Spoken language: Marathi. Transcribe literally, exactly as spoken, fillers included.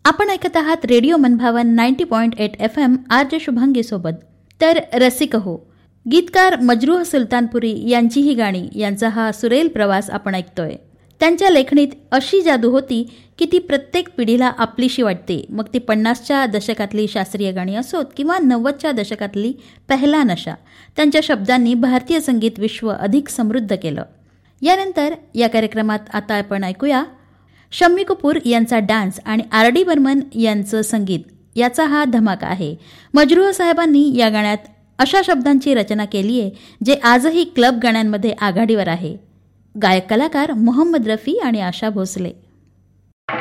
आपण ऐकत आहात रेडिओ मनभावन ninety point eight F M R J Shubhangi सोबत. तर रसिक हो, गीतकार मजरूह सुलतानपुरी यांची ही गाणी यांचा हा सुरेल प्रवास आपण ऐकतोय. त्यांच्या लेखणीत अशी जादू होती की ती प्रत्येक पिढीला आपलीशी वाटते. मग ती पन्नासच्या दशकातली शास्त्रीय गाणी असोत किंवा नव्वदच्या दशकातली पहिला नशा. त्यांच्या शब्दांनी भारतीय संगीत विश्व अधिक समृद्ध केलं. यानंतर या कार्यक्रमात आता आपण ऐकूया शम्मी कपूर यांचा डान्स आणि आर डी बर्मन यांचं संगीत याचा हा धमाका आहे. मजरूह साहेबांनी या गाण्यात अशा शब्दांची रचना केली आहे जे आजही क्लब गाण्यांमध्ये आघाडीवर आहे. गायक कलाकार मोहम्मद रफी आणि आशा भोसले.